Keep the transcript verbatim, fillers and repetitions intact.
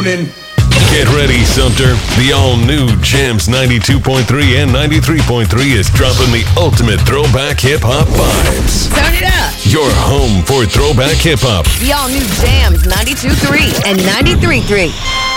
morning. Get ready, Sumter. The all-new Jams ninety-two point three and ninety-three point three is dropping the ultimate throwback hip-hop vibes. Turn it up. Your home for throwback hip-hop. The all-new Jams ninety-two point three and ninety-three point three.